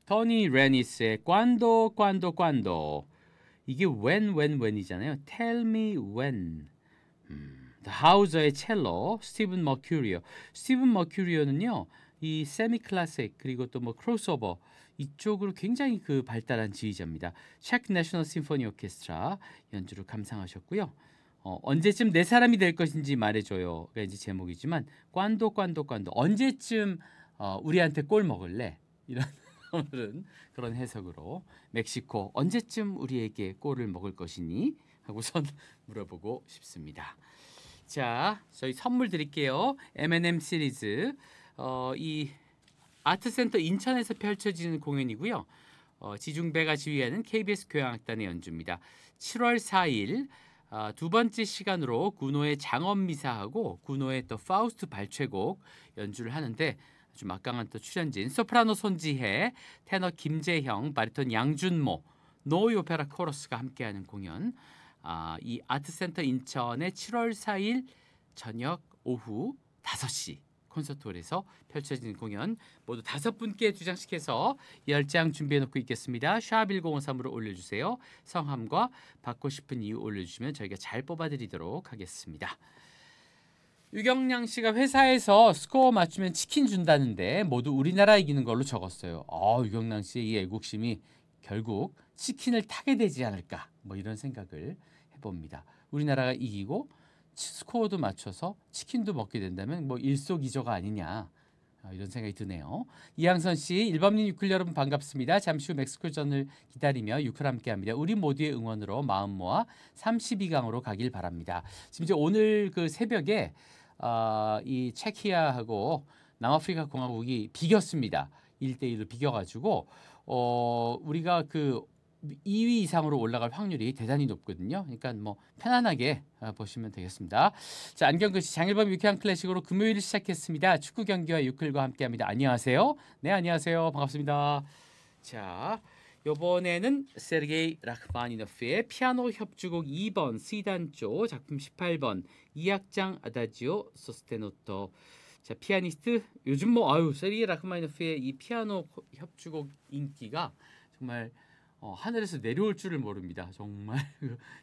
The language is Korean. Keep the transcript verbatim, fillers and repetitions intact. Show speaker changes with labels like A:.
A: 토니 레니스의 Cuando, Cuando, Cuando. 이게 when, when, when이잖아요. Tell me when. 음, The House의 첼로, 스티븐 머큐리오. 스티븐 머큐리오는요, 이 세미 클래식 그리고 또 뭐 크로스오버 이쪽으로 굉장히 그 발달한 지휘자입니다. 체크 내셔널 심포니 오케스트라 연주를 감상하셨고요. 어, 언제쯤 내 사람이 될 것인지 말해줘요가 이제 제목이지만 꽌도 꽌도 꽌도 언제쯤 어, 우리한테 꼴 먹을래? 이런 오늘은 그런 해석으로 멕시코 언제쯤 우리에게 꼴을 먹을 것이니? 하고선 물어보고 싶습니다. 자, 저희 선물 드릴게요. 엠 앤 엠 시리즈 어, 이 아트센터 인천에서 펼쳐지는 공연이고요. 어, 지중배가 지휘하는 케이비에스 교향악단의 연주입니다. 칠월 사일 어, 두 번째 시간으로 군호의 장엄미사하고 군호의 또 파우스트 발췌곡 연주를 하는데 아주 막강한 또 출연진 소프라노 손지혜, 테너 김재형, 바리톤 양준모, 노이 오페라 코러스가 함께하는 공연. 아, 이 아트센터 인천의 칠월 사일 저녁 오후 다섯 시 콘서트홀에서 펼쳐지는 공연 모두 다섯 분께 두 장씩 해서 열 장 준비해 놓고 있겠습니다. 샵 일공오삼으로 올려주세요. 성함과 받고 싶은 이유 올려주시면 저희가 잘 뽑아드리도록 하겠습니다. 유경량 씨가 회사에서 스코어 맞추면 치킨 준다는데 모두 우리나라 이기는 걸로 적었어요. 아, 유경량 씨의 이 애국심이 결국 치킨을 타게 되지 않을까 뭐 이런 생각을 해봅니다. 우리나라가 이기고 스코어도 맞춰서 치킨도 먹게 된다면 뭐 일석이조가 아니냐 이런 생각이 드네요. 이항선 씨, 일범님 유클 여러분 반갑습니다. 잠시 후 멕시코전을 기다리며 유클 함께합니다. 우리 모두의 응원으로 마음 모아 삼십이 강으로 가길 바랍니다. 지금 이제 오늘 그 새벽에 어, 이 체키아하고 남아프리카 공화국이 비겼습니다. 일 대 일로 비겨가지고 어, 우리가 그 이 위 이상으로 올라갈 확률이 대단히 높거든요. 그러니까 뭐 편안하게 보시면 되겠습니다. 자, 안경글씨 장일범 유쾌한 클래식으로 금요일 시작했습니다. 축구 경기와 유클과 함께합니다. 안녕하세요. 네, 안녕하세요. 반갑습니다. 자, 이번에는 세르게이 라흐마니노프의 피아노 협주곡 이 번 C단조 작품 십팔 번 이 악장 아다지오 소스테노토. 자, 피아니스트 요즘 뭐 아유 세르게이 라흐마니노프의 이 피아노 협주곡 인기가 정말 어, 하늘에서 내려올 줄을 모릅니다. 정말